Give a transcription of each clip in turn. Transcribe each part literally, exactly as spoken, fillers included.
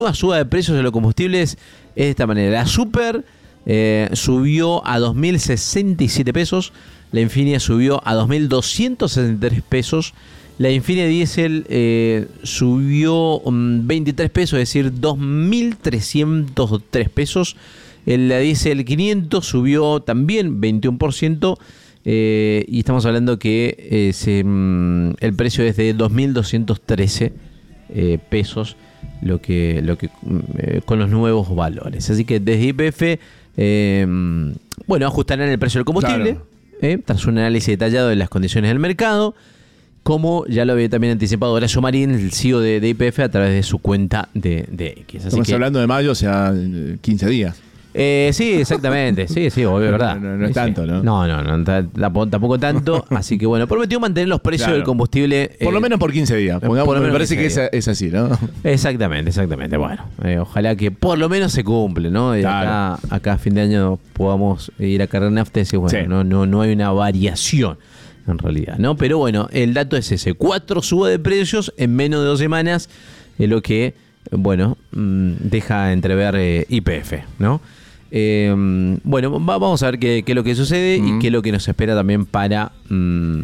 nueva suba de precios de los combustibles es de esta manera. La Super eh, subió a dos mil sesenta y siete pesos. La Infinia subió a dos mil doscientos sesenta y tres pesos. La Infinia Diesel eh, subió um, veintitrés pesos, es decir, dos mil trescientos tres pesos. La Diesel quinientos subió también veintiuno por ciento. Eh, y estamos hablando que eh, se, mm, el precio es de dos mil doscientos trece eh, pesos, lo que, lo que eh, con los nuevos valores. Así que desde Y P F, eh, bueno, ajustarán el precio del combustible, claro. eh, tras un análisis detallado de las condiciones del mercado, como ya lo había también anticipado Horacio Marín, el C E O de, de Y P F, a través de su cuenta de, de X. Así Estamos que, hablando de mayo, o sea, quince días. Eh, sí, exactamente, sí, sí, obvio, es verdad. No, no, no es sí, tanto, ¿no? No, no, no, tampoco, tampoco tanto. Así que bueno, prometió mantener los precios Claro. del combustible. Por eh, lo menos por quince días. Pongamos, por lo me menos parece que es, quince días. es así, ¿no? Exactamente, exactamente. Bueno, eh, ojalá que por lo menos se cumple, ¿no? Y Claro. acá, acá a fin de año podamos ir a cargar nafta y decir, bueno, Sí. no, no, no hay una variación en realidad, ¿no? Pero bueno, el dato es ese: cuatro subas de precios en menos de dos semanas, es lo que, bueno, mmm, deja entrever eh, Y P F, ¿no? Eh, bueno, va, vamos a ver qué, qué es lo que sucede mm. y qué es lo que nos espera también para, mm,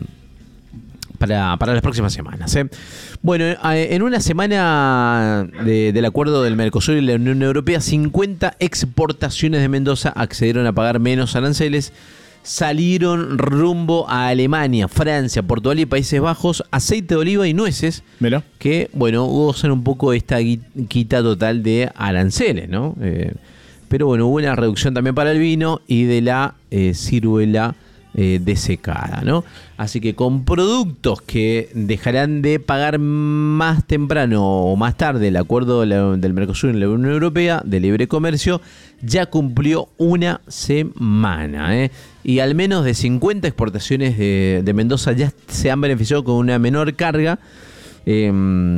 para, para las próximas semanas. ¿eh? Bueno, en una semana de, del acuerdo del Mercosur y la Unión Europea, cincuenta exportaciones de Mendoza accedieron a pagar menos aranceles. Salieron rumbo a Alemania, Francia, Portugal y Países Bajos, aceite de oliva y nueces, Mira. que, bueno, gozan un poco esta quita total de aranceles, ¿no? Eh, Pero bueno, hubo una reducción también para el vino y de la eh, ciruela eh, desecada, ¿no? Así que con productos que dejarán de pagar más temprano o más tarde el acuerdo de la, del Mercosur y la Unión Europea de libre comercio, ya cumplió una semana, ¿eh? Y al menos de cincuenta exportaciones de, de Mendoza ya se han beneficiado con una menor carga. Eh,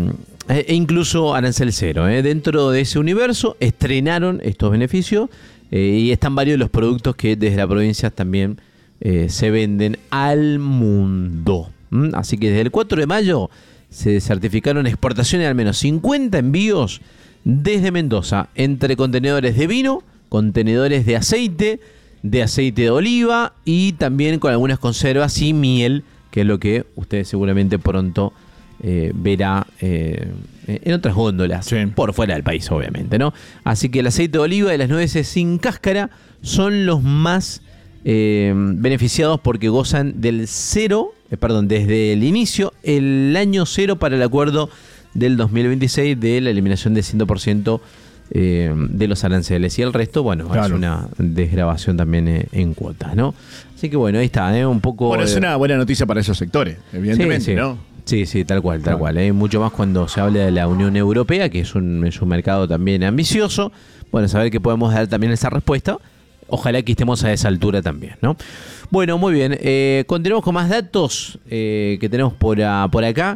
E incluso arancel cero. ¿eh? Dentro de ese universo estrenaron estos beneficios eh, y están varios de los productos que desde la provincia también eh, se venden al mundo. ¿Mm? Así que desde el cuatro de mayo se certificaron exportaciones de al menos cincuenta envíos desde Mendoza entre contenedores de vino, contenedores de aceite, de aceite de oliva y también con algunas conservas y miel, que es lo que ustedes seguramente pronto Eh, verá eh, en otras góndolas, sí. por fuera del país, obviamente, ¿no? Así que el aceite de oliva y las nueces sin cáscara son los más eh, beneficiados porque gozan del cero, eh, perdón, desde el inicio, el año cero para el acuerdo del dos mil veintiséis de la eliminación del cien por ciento eh, de los aranceles. Y el resto, bueno, claro. es una desgravación también eh, en cuotas, ¿no? Así que bueno, ahí está, ¿eh? Un poco... Bueno, es una buena noticia para esos sectores, evidentemente, sí, sí. ¿no? Sí, sí, tal cual, tal cual. ¿eh? Mucho más cuando se habla de la Unión Europea, que es un, es un mercado también ambicioso. Bueno, saber que podemos dar también esa respuesta. Ojalá que estemos a esa altura también, ¿no? Bueno, muy bien. Eh, continuamos con más datos eh, que tenemos por, a, por acá.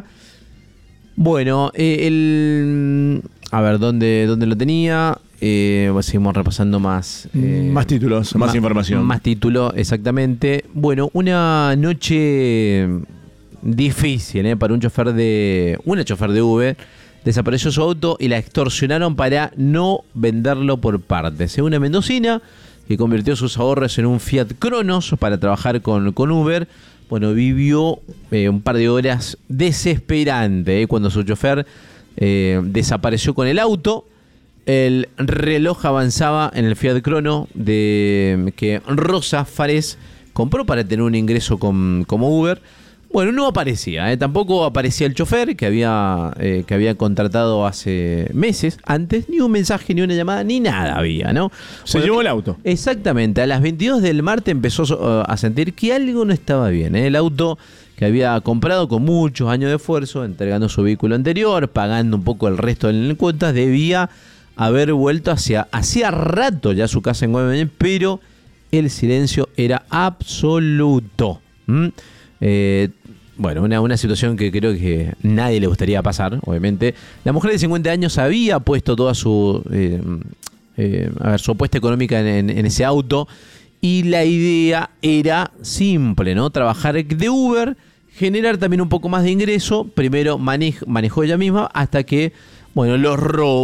Bueno, eh, el... A ver, ¿dónde, dónde lo tenía? Eh, seguimos repasando más... Eh, más títulos, más, más información. Más título, exactamente. Bueno, una noche... difícil, ¿eh? Para un chofer de... Una chofer de Uber desapareció su auto y la extorsionaron para no venderlo por partes. Una mendocina que convirtió sus ahorros en un Fiat Cronos para trabajar con, con Uber. Bueno, vivió eh, un par de horas desesperante ¿eh? cuando su chofer eh, desapareció con el auto. El reloj avanzaba en el Fiat Crono de que Rosa Fares compró para tener un ingreso con, como Uber. Bueno, no aparecía, ¿eh? Tampoco aparecía el chofer que había, eh, que había contratado hace meses antes, ni un mensaje, ni una llamada, ni nada había, ¿no? Se bueno, llevó el auto. Exactamente, a las veintidós del martes empezó uh, a sentir que algo no estaba bien, ¿eh? El auto que había comprado con muchos años de esfuerzo, entregando su vehículo anterior, pagando un poco el resto en cuotas, debía haber vuelto hacia hacía rato ya a su casa en Guaymallén, pero el silencio era absoluto. ¿Mm? Eh, Bueno, una, una situación que creo que nadie le gustaría pasar, obviamente. La mujer de cincuenta años había puesto toda su, eh, eh, a ver, su apuesta económica en, en, en ese auto y la idea era simple, ¿no? Trabajar de Uber, generar también un poco más de ingreso. Primero manej, manejó ella misma hasta que, bueno, los robos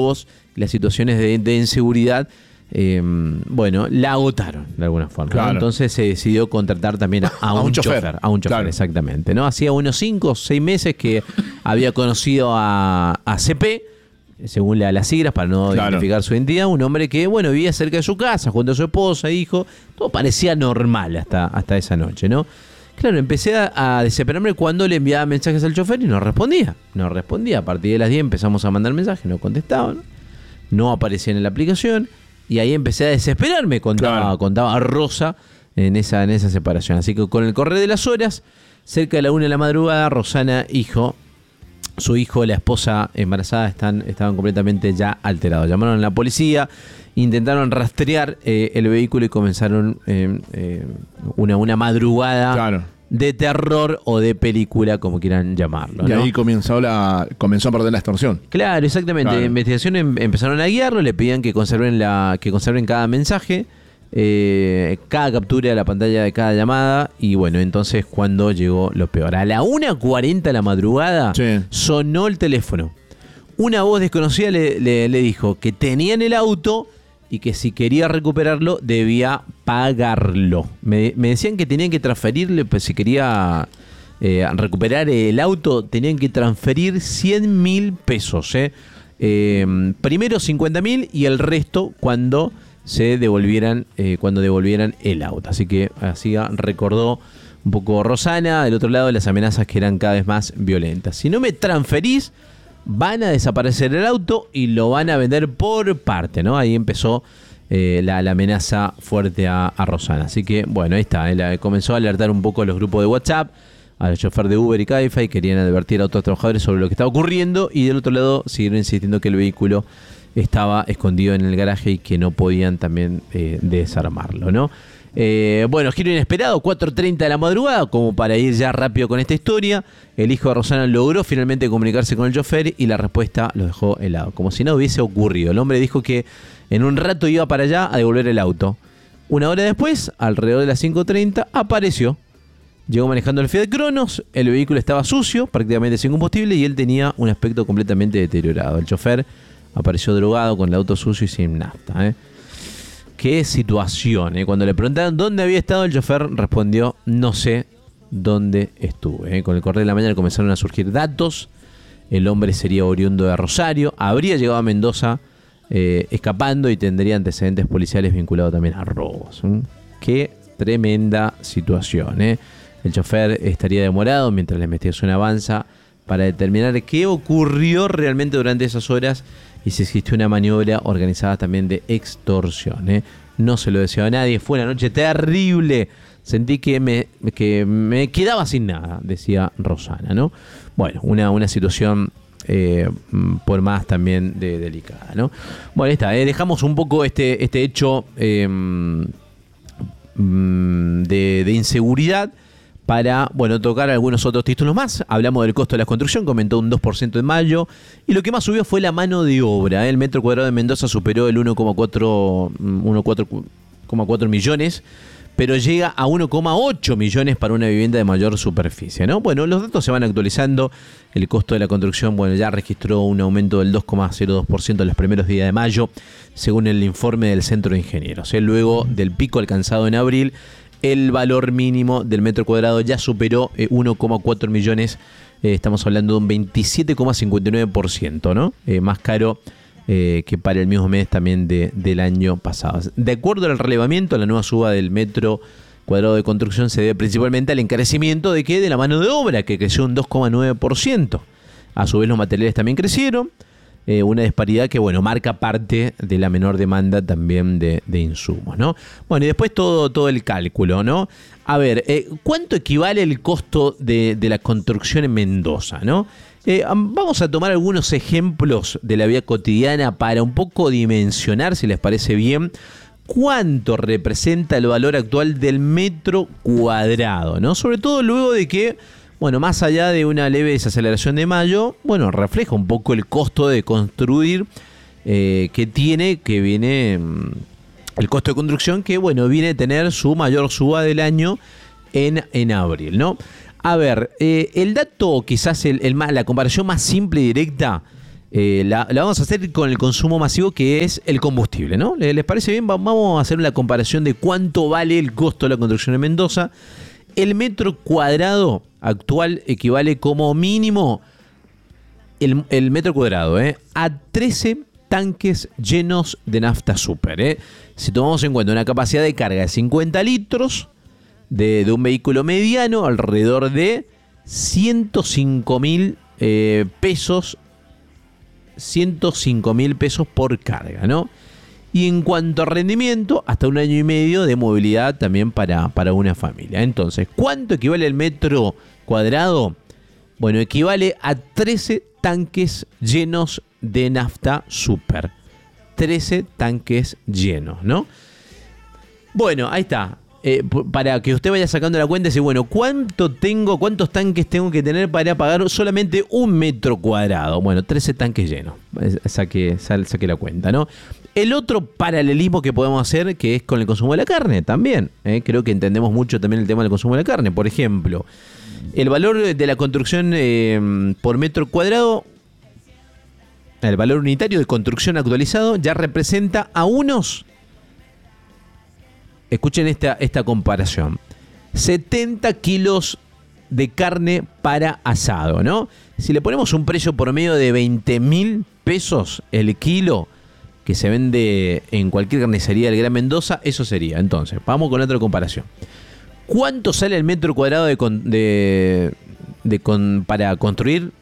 las situaciones de, de inseguridad, eh, bueno, la agotaron de alguna forma. Claro. ¿no? Entonces se decidió contratar también a, a, a un, un chofer, chofer. A un chofer, claro. Exactamente. ¿no? Hacía unos cinco o seis meses que había conocido a, a C P, según la, las siglas, para no claro. identificar su identidad, un hombre que, bueno, vivía cerca de su casa, junto a su esposa, hijo, todo parecía normal hasta, hasta esa noche, ¿no? Claro, empecé a, a desesperarme cuando le enviaba mensajes al chofer y no respondía, no respondía. A partir de las diez empezamos a mandar mensajes, no contestaban, no aparecían en la aplicación, y ahí empecé a desesperarme, contaba, claro. contaba a Rosa en esa, en esa separación. Así que con el correr de las horas, cerca de la una de la madrugada, Rosana, hijo, su hijo, la esposa embarazada están, estaban completamente ya alterados. Llamaron a la policía, intentaron rastrear eh, el vehículo y comenzaron eh, eh, una, una madrugada claro. de terror o de película, como quieran llamarlo. Y ¿no? ahí comenzó, la, comenzó a perder la extorsión. Claro, exactamente. Claro. La investigación em, empezaron a guiarlo, le pedían que conserven, la, que conserven cada mensaje. Eh, cada captura de la pantalla de cada llamada. Y bueno, entonces cuando llegó lo peor, a la una cuarenta de la madrugada sí. sonó el teléfono. Una voz desconocida le, le, le dijo que tenían el auto y que si quería recuperarlo debía pagarlo. Me, me decían que tenían que transferirle, pues si quería eh, recuperar el auto tenían que transferir cien mil pesos eh. Eh, primero cincuenta mil y el resto cuando se devolvieran eh, cuando devolvieran el auto. Así que así recordó un poco Rosana. Del otro lado, las amenazas que eran cada vez más violentas. Si no me transferís, van a desaparecer el auto y lo van a vender por parte, ¿no? Ahí empezó eh, la, la amenaza fuerte a, a Rosana. Así que, bueno, ahí está. Él comenzó a alertar un poco a los grupos de WhatsApp, al chofer de Uber y Cabify, querían advertir a otros trabajadores sobre lo que estaba ocurriendo. Y del otro lado, siguieron insistiendo que el vehículo estaba escondido en el garaje y que no podían también eh, desarmarlo, ¿no? Eh, bueno, giro inesperado, cuatro treinta de la madrugada, como para ir ya rápido con esta historia. El hijo de Rosana logró finalmente comunicarse con el chofer y la respuesta lo dejó helado, como si no hubiese ocurrido. El hombre dijo que en un rato iba para allá a devolver el auto. Una hora después, alrededor de las cinco treinta, apareció. Llegó manejando el Fiat Cronos, el vehículo estaba sucio, prácticamente sin combustible, y él tenía un aspecto completamente deteriorado. El chofer apareció drogado, con el auto sucio y sin nafta, ¿eh? Qué situación, ¿eh? Cuando le preguntaron dónde había estado, el chofer respondió: no sé dónde estuve, ¿eh? Con el correr de la mañana comenzaron a surgir datos. El hombre sería oriundo de Rosario, habría llegado a Mendoza eh, escapando y tendría antecedentes policiales vinculados también a robos, ¿eh? Qué tremenda situación, ¿eh? El chofer estaría demorado mientras la investigación avanza para determinar qué ocurrió realmente durante esas horas y si existió una maniobra organizada también de extorsión, ¿eh? No se lo deseaba a nadie, fue una noche terrible, sentí que me, que me quedaba sin nada, decía Rosana, ¿no? Bueno, una, una situación eh, por más también de, delicada, ¿no? Bueno, ahí está, ¿eh? Dejamos un poco este, este hecho eh, de, de inseguridad para, bueno, tocar algunos otros títulos más. Hablamos del costo de la construcción, comentó un dos por ciento en mayo, y lo que más subió fue la mano de obra, ¿eh? El metro cuadrado de Mendoza superó el uno coma cuatro millones, pero llega a uno coma ocho millones para una vivienda de mayor superficie, ¿no? Bueno, los datos se van actualizando. El costo de la construcción, bueno, ya registró un aumento del dos coma cero dos por ciento en los primeros días de mayo, según el informe del Centro de Ingenieros, ¿eh? Luego del pico alcanzado en abril, el valor mínimo del metro cuadrado ya superó eh, uno coma cuatro millones. Eh, estamos hablando de un veintisiete coma cincuenta y nueve por ciento, ¿no? Eh, más caro eh, que para el mismo mes también de, del año pasado. De acuerdo al relevamiento, la nueva suba del metro cuadrado de construcción se debe principalmente al encarecimiento de que de la mano de obra, que creció un dos coma nueve por ciento. A su vez, los materiales también crecieron. Eh, una disparidad que, bueno, marca parte de la menor demanda también de, de insumos, ¿no? Bueno, y después todo, todo el cálculo, ¿no? A ver, eh, ¿cuánto equivale el costo de, de la construcción en Mendoza, ¿no? Eh, vamos a tomar algunos ejemplos de la vida cotidiana para un poco dimensionar, si les parece bien, cuánto representa el valor actual del metro cuadrado, ¿no? Sobre todo luego de que, bueno, más allá de una leve desaceleración de mayo, bueno, refleja un poco el costo de construir eh, que tiene, que viene, el costo de construcción que, bueno, viene a tener su mayor suba del año en, en abril, ¿no? A ver, eh, el dato, quizás el, el más, la comparación más simple y directa, Eh, la, la vamos a hacer con el consumo masivo, que es el combustible, ¿no? ¿Les parece bien? Vamos a hacer una comparación de cuánto vale el costo de la construcción en Mendoza. El metro cuadrado actual equivale como mínimo el, el metro cuadrado ¿eh? a trece tanques llenos de nafta super. ¿eh? Si tomamos en cuenta una capacidad de carga de cincuenta litros de, de un vehículo mediano, alrededor de ciento cinco mil eh, pesos, ciento cinco mil pesos por carga, ¿no? Y en cuanto a rendimiento, hasta un año y medio de movilidad también para, para una familia. Entonces, ¿cuánto equivale el metro cuadrado? Bueno, equivale a trece tanques llenos de nafta super. trece tanques llenos, ¿no? Bueno, ahí está. Eh, para que usted vaya sacando la cuenta y dice, bueno, ¿cuánto tengo, cuántos tanques tengo que tener para pagar solamente un metro cuadrado? Bueno, trece tanques llenos. Saque, saque la cuenta, ¿no? El otro paralelismo que podemos hacer, que es con el consumo de la carne también. ¿eh? Creo que entendemos mucho también el tema del consumo de la carne. Por ejemplo, el valor de la construcción eh, por metro cuadrado, el valor unitario de construcción actualizado ya representa a unos, escuchen esta, esta comparación, setenta kilos de carne para asado, ¿no? Si le ponemos un precio promedio de veinte mil pesos el kilo, que se vende en cualquier carnicería del Gran Mendoza, eso sería. Entonces, vamos con otra comparación. ¿Cuánto sale el metro cuadrado de, con, de, de con, para construir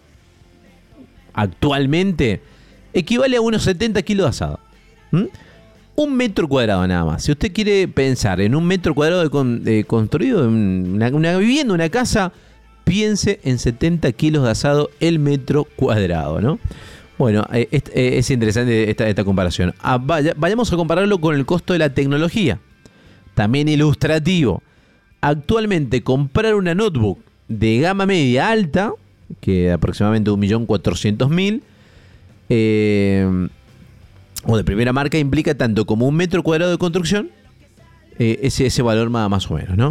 actualmente? Equivale a unos setenta kilos de asado. ¿Mm? Un metro cuadrado nada más. Si usted quiere pensar en un metro cuadrado de, con, de construido, una, una vivienda, una casa, piense en setenta kilos de asado el metro cuadrado, ¿no? Bueno, es, es interesante esta, esta comparación. Ah, vaya, vayamos a compararlo con el costo de la tecnología. También ilustrativo. Actualmente comprar una notebook de gama media alta, que aproximadamente un millón cuatrocientos mil, eh, o de primera marca, implica tanto como un metro cuadrado de construcción, eh, ese, ese valor más, más o menos, ¿no?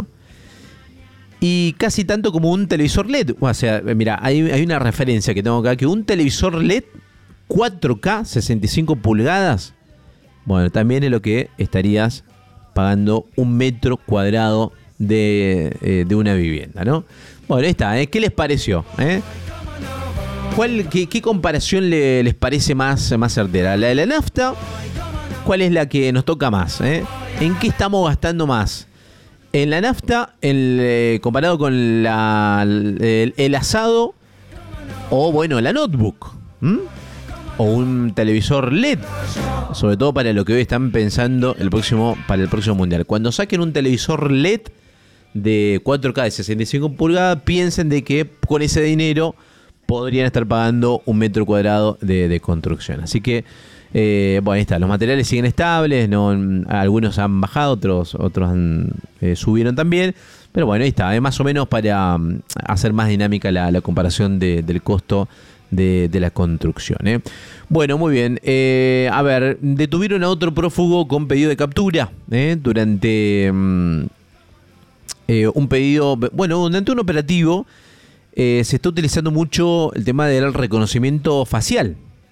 Y casi tanto como un televisor L E D. O sea, mira, hay, hay una referencia que tengo acá, que un televisor L E D cuatro K, sesenta y cinco pulgadas, bueno, también es lo que estarías pagando un metro cuadrado de, eh, de una vivienda, ¿no? Bueno, ahí está, ¿eh? ¿Qué les pareció? ¿Eh? ¿Cuál, qué, qué comparación le, les parece más, más certera? ¿La de la nafta? ¿Cuál es la que nos toca más? ¿Eh? ¿En qué estamos gastando más? En la nafta, el, eh, comparado con la, el, el asado, o bueno, la notebook, ¿Mm? o un televisor L E D, sobre todo para lo que hoy están pensando el próximo, para el próximo mundial. Cuando saquen un televisor L E D de cuatro K de sesenta y cinco pulgadas, piensen de que con ese dinero podrían estar pagando un metro cuadrado de, de construcción. Así que, eh, bueno, ahí está. Los materiales siguen estables, no, algunos han bajado, otros, otros han, eh, subieron también. Pero bueno, ahí está. Es más o menos para um, hacer más dinámica la, la comparación de, del costo de, de la construcción. ¿eh? Bueno, muy bien. Eh, a ver, detuvieron a otro prófugo con pedido de captura ¿eh? durante um, eh, un pedido, bueno, durante un operativo. Eh, se está utilizando mucho el tema del reconocimiento facial,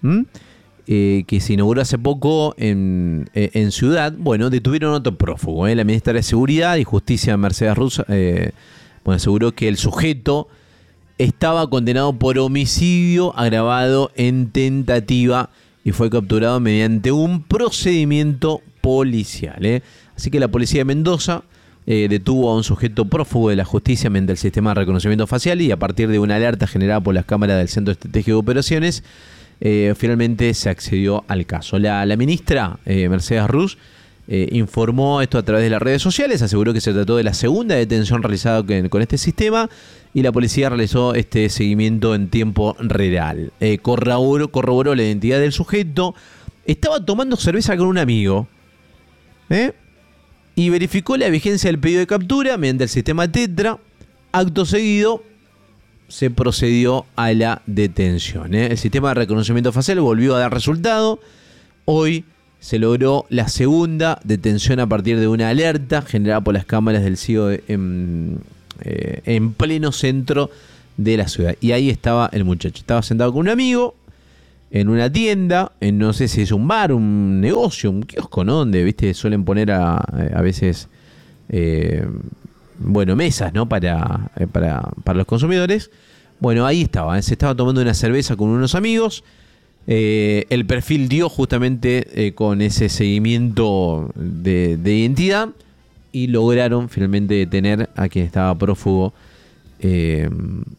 eh, que se inauguró hace poco en, en Ciudad. Bueno, detuvieron a otro prófugo. ¿eh? La ministra de Seguridad y Justicia, Mercedes Ruz, eh, bueno, aseguró que el sujeto estaba condenado por homicidio agravado en tentativa y fue capturado mediante un procedimiento policial. ¿eh? Así que la policía de Mendoza Eh, detuvo a un sujeto prófugo de la justicia mediante el sistema de reconocimiento facial y a partir de una alerta generada por las cámaras del Centro Estratégico de Operaciones, eh, finalmente se accedió al caso. La, la ministra eh, Mercedes Ruz eh, informó esto a través de las redes sociales, aseguró que se trató de la segunda detención realizada con, con este sistema y la policía realizó este seguimiento en tiempo real. Eh, corroboró, corroboró la identidad del sujeto, estaba tomando cerveza con un amigo, ¿eh? y verificó la vigencia del pedido de captura mediante el sistema Tetra. Acto seguido, se procedió a la detención. ¿eh? El sistema de reconocimiento facial volvió a dar resultado. Hoy se logró la segunda detención a partir de una alerta generada por las cámaras del C I O en, eh, en pleno centro de la ciudad. Y ahí estaba el muchacho. Estaba sentado con un amigo. en una tienda, en no sé si es un bar, un negocio, un kiosco, ¿no? Donde, viste, suelen poner a, a veces, eh, bueno, mesas, ¿no? Para, para, para los consumidores. Bueno, ahí estaba, ¿eh? Se estaba tomando una cerveza con unos amigos. Eh, el perfil dio justamente eh, con ese seguimiento de, de identidad y lograron finalmente detener a quien estaba prófugo. Eh,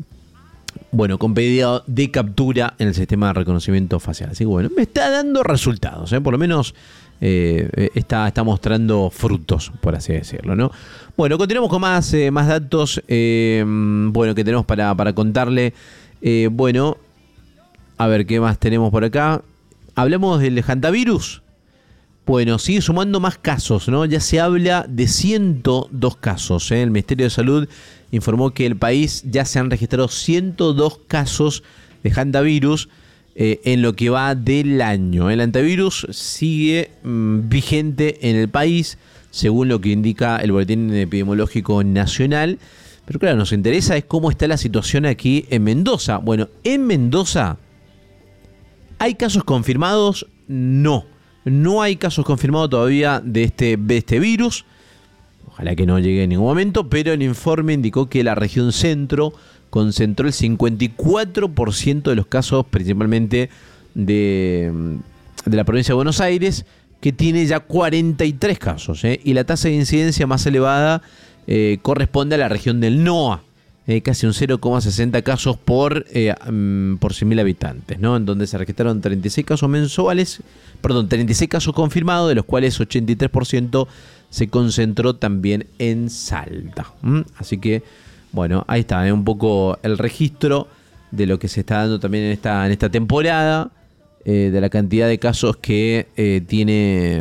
Bueno, con pedido de captura en el sistema de reconocimiento facial. Así que bueno, me está dando resultados, ¿eh? Por lo menos eh, está, está mostrando frutos, por así decirlo, ¿no? Bueno, continuamos con más, eh, más datos eh, bueno, que tenemos para, para contarle. Eh, bueno, a ver qué más tenemos por acá. Hablamos del hantavirus. Bueno, sigue sumando más casos, ¿no? Ya se habla de ciento dos casos, ¿eh? El Ministerio de Salud informó que el país ya se han registrado ciento dos casos de hantavirus eh, en lo que va del año. El hantavirus sigue mmm, vigente en el país, según lo que indica el Boletín Epidemiológico Nacional. Pero claro, nos interesa es cómo está la situación aquí en Mendoza. Bueno, en Mendoza, ¿hay casos confirmados? No. No hay casos confirmados todavía de este, de este virus. Ojalá que no llegue en ningún momento, pero el informe indicó que la región centro concentró el cincuenta y cuatro por ciento de los casos, principalmente de, de la provincia de Buenos Aires, que tiene ya cuarenta y tres casos, ¿eh? Y la tasa de incidencia más elevada eh, corresponde a la región del N O A, eh, casi un cero coma sesenta casos por, eh, um, por cien mil habitantes, ¿no? En donde se registraron treinta y seis casos mensuales, perdón, treinta y seis casos confirmados, de los cuales ochenta y tres por ciento se concentró también en Salta. ¿Mm? Así que, bueno, ahí está, ¿eh? Un poco el registro de lo que se está dando también en esta, en esta temporada, eh, de la cantidad de casos que eh, tiene,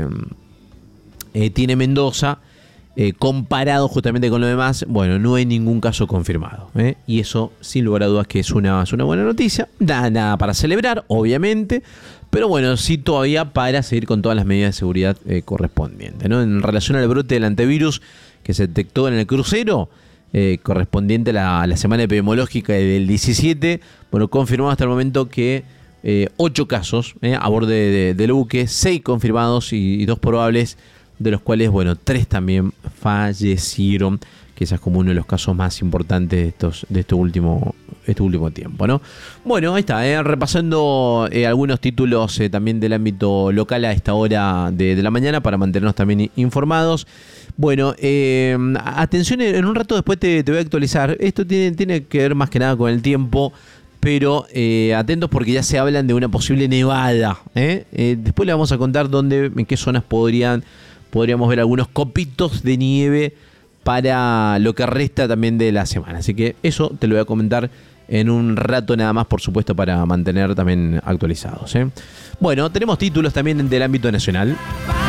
eh, tiene Mendoza. Eh, comparado justamente con lo demás, bueno, no hay ningún caso confirmado, ¿eh? Y eso, sin lugar a dudas, que es una, es una buena noticia. Nada, nada para celebrar, obviamente, pero bueno, sí todavía para seguir con todas las medidas de seguridad eh, correspondientes, ¿no? En relación al brote del antivirus que se detectó en el crucero, eh, correspondiente a la, a la semana epidemiológica del diecisiete, bueno, confirmado hasta el momento que eh, ocho casos eh, a bordo de, de, del buque, seis confirmados y, y dos probables, de los cuales, bueno, tres también fallecieron, que ese es como uno de los casos más importantes de estos de este último, este último tiempo, ¿no? Bueno, ahí está, eh, repasando eh, algunos títulos eh, también del ámbito local a esta hora de, de la mañana para mantenernos también informados. Bueno, eh, atención, en un rato después te, te voy a actualizar. Esto tiene, tiene que ver más que nada con el tiempo, pero eh, atentos porque ya se hablan de una posible nevada, ¿eh? Eh, después le vamos a contar dónde, en qué zonas podrían podríamos ver algunos copitos de nieve para lo que resta también de la semana. Así que eso te lo voy a comentar en un rato nada más, por supuesto, para mantener también actualizados, ¿eh? Bueno, tenemos títulos también del ámbito nacional.